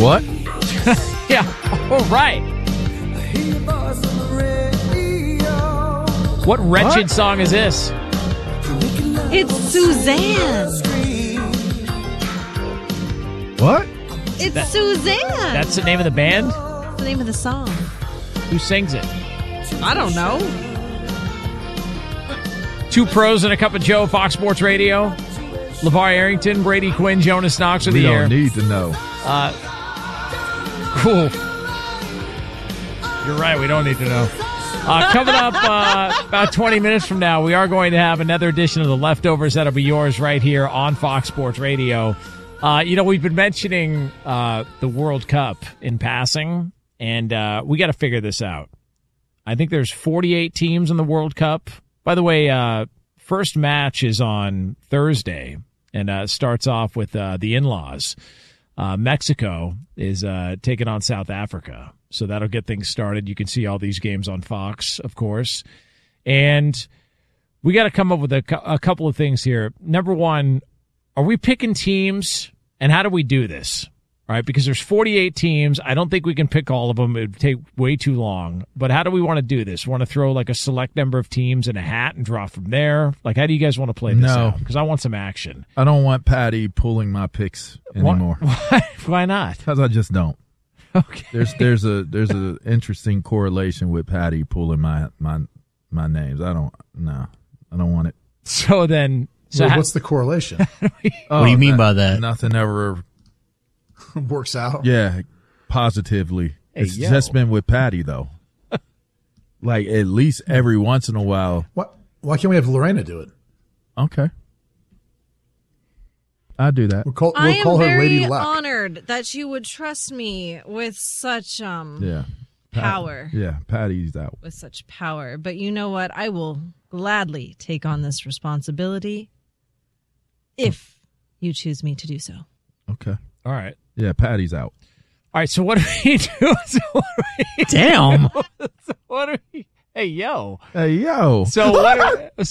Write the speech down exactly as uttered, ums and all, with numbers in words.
What? Yeah. All right. What wretched What? song is this? It's Suzanne. What? It's That- Suzanne. That's the name of the band? That's the name of the song. Who sings it? I don't know. Two pros and a cup of Joe, Fox Sports Radio. LeVar Arrington, Brady Quinn, Jonas Knox with We the don't air. need to know. Uh, cool. You're right. We don't need to know. Uh, coming up uh, about twenty minutes from now, we are going to have another edition of The Leftovers that'll be yours right here on Fox Sports Radio. Uh, you know, we've been mentioning uh, the World Cup in passing, and uh, we got to figure this out. I think there's forty-eight teams in the World Cup. By the way, uh, first match is on Thursday, and uh, starts off with uh, the in-laws. Uh, Mexico is uh, taking on South Africa, so that'll get things started. You can see all these games on Fox, of course. And we got to come up with a, cu- a couple of things here. Number one, are we picking teams, and how do we do this? All right, because there's forty-eight teams. I don't think we can pick all of them. It would take way too long. But how do we want to do this? Want to throw like a select number of teams in a hat and draw from there? Like, how do you guys want to play this No. out? Because I want some action. I don't want Patty pulling my picks anymore. Why, why not? Because I just don't. Okay. There's there's a there's a interesting correlation with Patty pulling my my my names. I don't no. I don't want it. So then, so Well, how- what's the correlation? Oh, What do you mean no- by that? Nothing ever. Works out. Yeah, positively. Hey, It's yo. just been with Patty though. Like at least every once in a while. Why, why can't we have Lorena do it? Okay. I do that. We'll call, I we'll am call her very Lady Luck. honored that you would trust me with such um Yeah. Pat- power. Yeah, Patty's out. with such power. But you know what? I will gladly take on this responsibility if you choose me to do so. Okay. all right. Yeah, Patty's out. All right, so what do we do? So what do we, Damn. so what do we, hey, yo. Hey yo. So what, are, so